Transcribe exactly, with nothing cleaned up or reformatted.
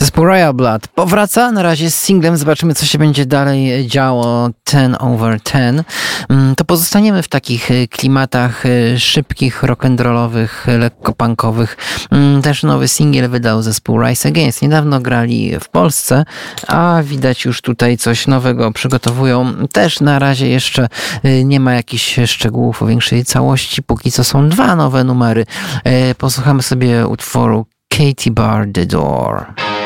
Zespół Royal Blood powraca na razie z singlem. Zobaczymy, co się będzie dalej działo. ten over ten. To pozostaniemy w takich klimatach szybkich, rock'n'rollowych, lekko punkowych. Też nowy singiel wydał zespół Rise Against. Niedawno grali w Polsce, a widać już tutaj coś nowego przygotowują. Też na razie jeszcze nie ma jakichś szczegółów o większej całości. Póki co są dwa nowe numery. Posłuchamy sobie utworu Katy Bar The Door.